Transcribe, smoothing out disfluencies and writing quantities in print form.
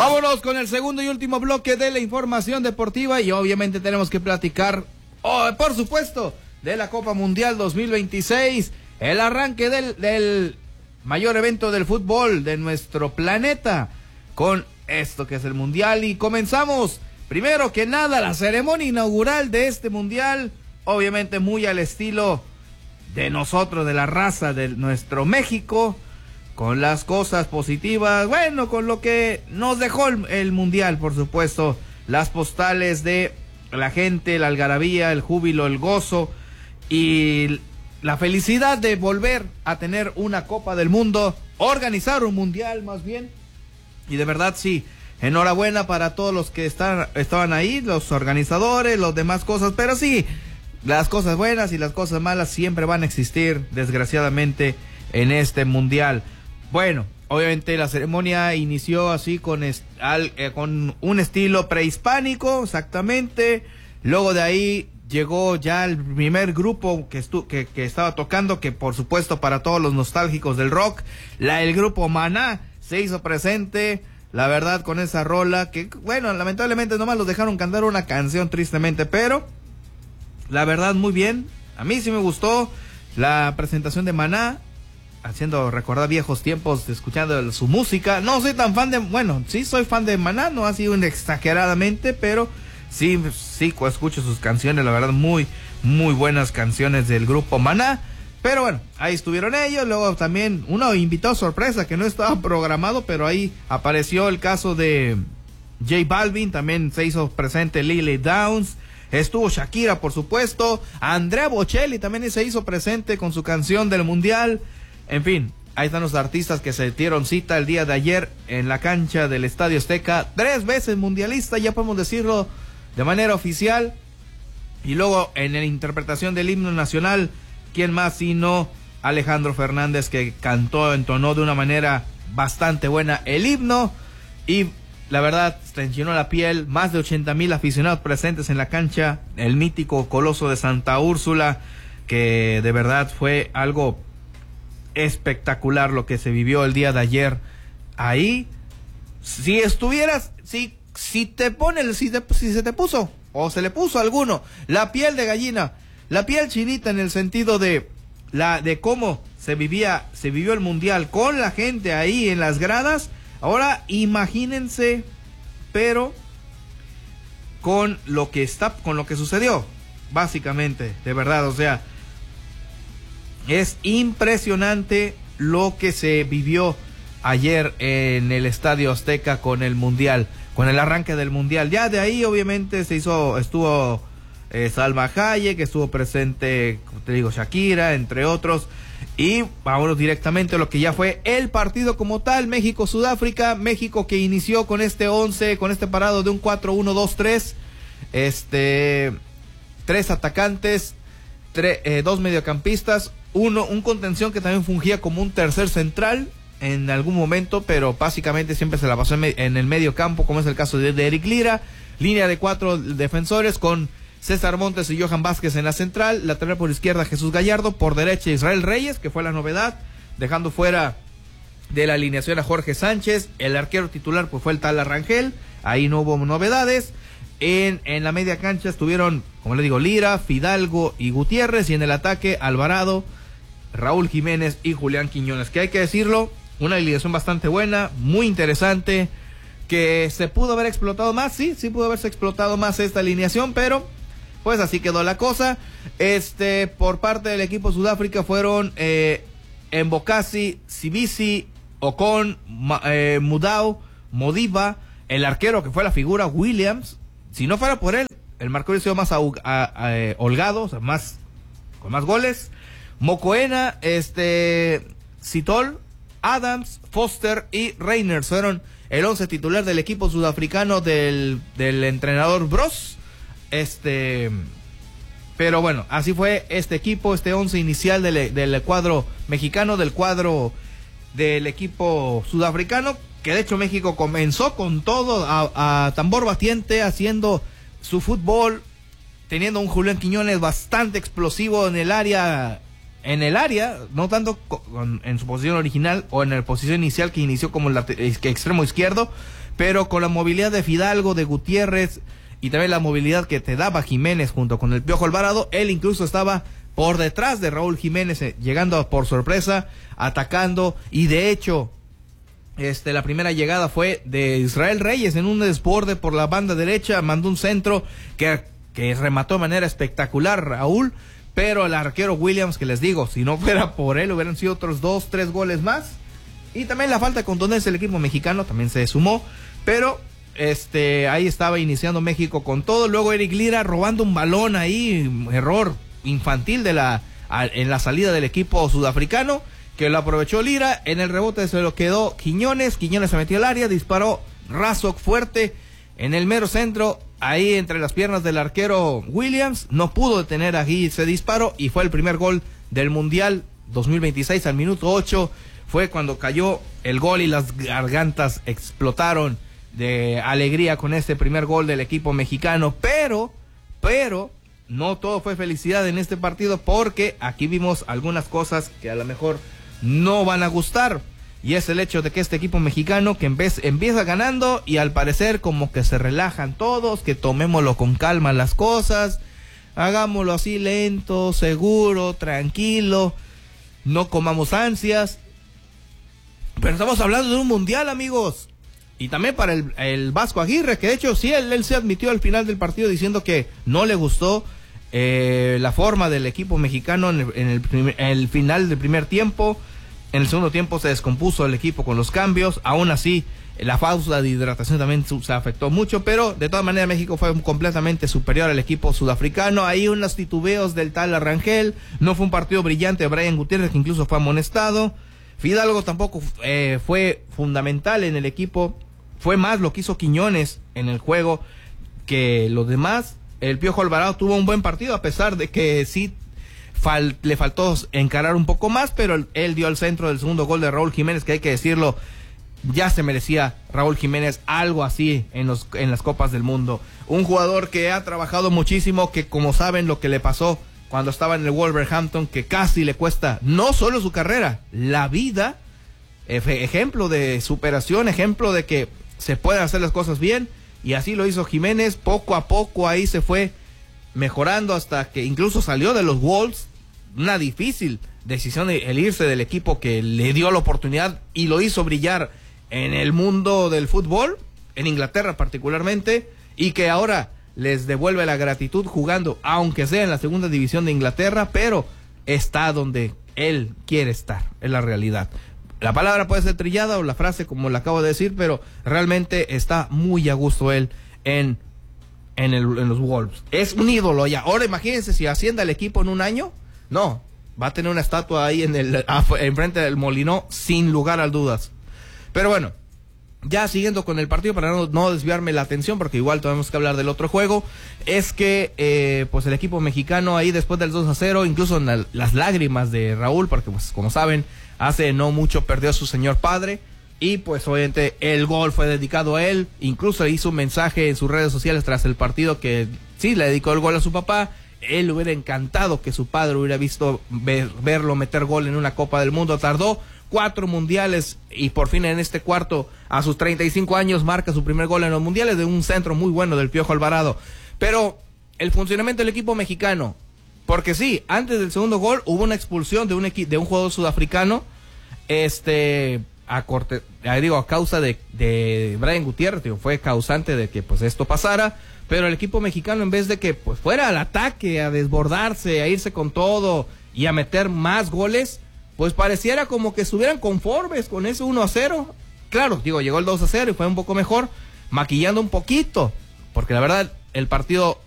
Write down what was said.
Vámonos con el segundo y último bloque de la información deportiva y obviamente tenemos que platicar, por supuesto, de la Copa Mundial 2026, el arranque del mayor evento del fútbol de nuestro planeta con esto que es el Mundial. Y comenzamos, primero que nada, la ceremonia inaugural de este Mundial, obviamente muy al estilo de nosotros, de la raza de nuestro México, con las cosas positivas, bueno, con lo que nos dejó el Mundial, por supuesto, las postales de la gente, la algarabía, el júbilo, el gozo y la felicidad de volver a tener una Copa del Mundo, organizar un Mundial más bien, y de verdad sí, enhorabuena para todos los que estaban ahí, los organizadores, los demás cosas, pero sí, las cosas buenas y las cosas malas siempre van a existir, desgraciadamente, en este Mundial. Bueno, obviamente la ceremonia inició así con un estilo prehispánico, exactamente. Luego de ahí llegó ya el primer grupo que estaba tocando, que por supuesto para todos los nostálgicos del rock, el grupo Maná se hizo presente, la verdad, con esa rola, que bueno, lamentablemente nomás los dejaron cantar una canción tristemente, pero la verdad muy bien, a mí sí me gustó la presentación de Maná, haciendo recordar viejos tiempos, escuchando su música. No soy tan fan sí soy fan de Maná, no ha sido exageradamente, pero sí escucho sus canciones, la verdad muy, muy buenas canciones del grupo Maná. Pero bueno, ahí estuvieron ellos, luego también uno invitado sorpresa que no estaba programado, pero ahí apareció el caso de J Balvin, también se hizo presente Lily Downs, estuvo Shakira por supuesto, Andrea Bocelli también se hizo presente con su canción del Mundial. En fin, ahí están los artistas que se dieron cita el día de ayer en la cancha del Estadio Azteca, 3 veces mundialista, ya podemos decirlo de manera oficial. Y luego en la interpretación del himno nacional, ¿quién más sino Alejandro Fernández, que entonó de una manera bastante buena el himno? Y la verdad, se enchinó la piel, más de 80,000 aficionados presentes en la cancha, el mítico Coloso de Santa Úrsula, que de verdad fue algo espectacular lo que se vivió el día de ayer ahí. Si se te puso o se le puso a alguno la piel de gallina, la piel chinita, en el sentido de cómo se vivió el Mundial con la gente ahí en las gradas, ahora imagínense, pero con lo que sucedió, básicamente, de verdad, o sea, es impresionante lo que se vivió ayer en el Estadio Azteca con el Mundial, con el arranque del Mundial. Ya de ahí obviamente estuvo Salma Hayek, que estuvo presente, como te digo, Shakira, entre otros. Y vámonos directamente a lo que ya fue el partido como tal, México-Sudáfrica. México que inició con este 11, con este parado de un 4-1-2-3, 3 atacantes, 2 mediocampistas, un contención que también fungía como un tercer central en algún momento, pero básicamente siempre se la pasó en el medio campo, como es el caso de Eric Lira. Línea de 4 defensores con César Montes y Johan Vázquez en la central, lateral por izquierda Jesús Gallardo, por derecha Israel Reyes, que fue la novedad, dejando fuera de la alineación a Jorge Sánchez. El arquero titular pues fue el Tala Rangel, ahí no hubo novedades. En la media cancha estuvieron, como le digo, Lira, Fidalgo y Gutiérrez, y en el ataque Alvarado, Raúl Jiménez y Julián Quiñones, que hay que decirlo, una alineación bastante buena, muy interesante, que se pudo haber explotado más, sí pudo haberse explotado más esta alineación, pero pues así quedó la cosa. Por parte del equipo Sudáfrica fueron Mbokasi, Sibisi, Ocon, Mudau, Modiba, el arquero que fue la figura Williams. Si no fuera por él, el marcador hubiera sido más holgado, o sea, con más goles. Mokoena, Citol, Adams, Foster y Reyners fueron el 11 titular del equipo sudafricano del entrenador Bros. Pero bueno, así fue este equipo, 11 inicial del cuadro mexicano, del cuadro del equipo sudafricano, que de hecho México comenzó con todo a tambor batiente, haciendo su fútbol, teniendo un Julián Quiñones bastante explosivo en el área, no tanto en su posición original o en la posición inicial que inició como extremo izquierdo, pero con la movilidad de Fidalgo, de Gutiérrez y también la movilidad que te daba Jiménez junto con el Piojo Alvarado, él incluso estaba por detrás de Raúl Jiménez, llegando por sorpresa, atacando, y de hecho la primera llegada fue de Israel Reyes en un desborde por la banda derecha, mandó un centro que remató de manera espectacular Raúl, pero el arquero Williams, que les digo, si no fuera por él hubieran sido otros 2-3 goles más, y también la falta de contundencia del equipo mexicano también se sumó, pero ahí estaba iniciando México con todo. Luego Eric Lira robando un balón ahí, error infantil en la salida del equipo sudafricano, que lo aprovechó Lira. En el rebote se lo quedó Quiñones se metió al área, disparó Razok fuerte en el mero centro, ahí entre las piernas del arquero Williams, no pudo detener aquí ese disparo, y fue el primer gol del Mundial 2026 al minuto 8, fue cuando cayó el gol y las gargantas explotaron de alegría con este primer gol del equipo mexicano, pero no todo fue felicidad en este partido, porque aquí vimos algunas cosas que a lo mejor no van a gustar, y es el hecho de que este equipo mexicano que empieza ganando y al parecer como que se relajan todos, que tomémoslo con calma las cosas, hagámoslo así lento, seguro, tranquilo, no comamos ansias, pero estamos hablando de un mundial, amigos. Y también para el Vasco Aguirre, que de hecho sí, él se admitió al final del partido diciendo que no le gustó la forma del equipo mexicano en el final del primer tiempo. En el segundo tiempo se descompuso el equipo con los cambios. Aún así, la pausa de hidratación también se afectó mucho, pero de todas maneras México fue completamente superior al equipo sudafricano. Ahí unos titubeos del tal Arrangel. No fue un partido brillante de Brian Gutiérrez, que incluso fue amonestado. Fidalgo tampoco fue fundamental en el equipo. Fue más lo que hizo Quiñones en el juego que los demás. El Piojo Alvarado tuvo un buen partido, a pesar de que sí le faltó encarar un poco más, pero él dio al centro del segundo gol de Raúl Jiménez, que hay que decirlo, ya se merecía Raúl Jiménez algo así en las Copas del Mundo. Un jugador que ha trabajado muchísimo, que como saben lo que le pasó cuando estaba en el Wolverhampton, que casi le cuesta no solo su carrera, la vida. Ejemplo de superación, ejemplo de que se pueden hacer las cosas bien, y así lo hizo Jiménez. Poco a poco ahí se fue mejorando hasta que incluso salió de los Wolves. Una difícil decisión el irse del equipo que le dio la oportunidad y lo hizo brillar en el mundo del fútbol, en Inglaterra particularmente, y que ahora les devuelve la gratitud jugando, aunque sea en la segunda división de Inglaterra, pero está donde él quiere estar, es la realidad. La palabra puede ser trillada o la frase como la acabo de decir, pero realmente está muy a gusto él en los Wolves. Es un ídolo ya. Ahora imagínense si asciende el equipo en un año. No, va a tener una estatua ahí enfrente del Molinó, sin lugar a dudas. Pero bueno, ya siguiendo con el partido, para no desviarme la atención, porque igual tenemos que hablar del otro juego, es que pues el equipo mexicano ahí después del 2-0, incluso en las lágrimas de Raúl, porque pues como saben, hace no mucho perdió a su señor padre, y pues obviamente el gol fue dedicado a él. Incluso hizo un mensaje en sus redes sociales tras el partido que sí, le dedicó el gol a su papá. Él le hubiera encantado que su padre hubiera visto verlo meter gol en una Copa del Mundo. Tardó 4 mundiales y por fin en este cuarto, a sus 35 años, marca su primer gol en los mundiales de un centro muy bueno del Piojo Alvarado. Pero el funcionamiento del equipo mexicano, porque sí, antes del segundo gol hubo una expulsión de un jugador sudafricano, a causa de Brian Gutiérrez, fue causante de que pues esto pasara. Pero el equipo mexicano, en vez de que pues fuera al ataque, a desbordarse, a irse con todo y a meter más goles, pues pareciera como que estuvieran conformes con ese 1-0. Claro, llegó el 2-0 y fue un poco mejor, maquillando un poquito, porque la verdad el partido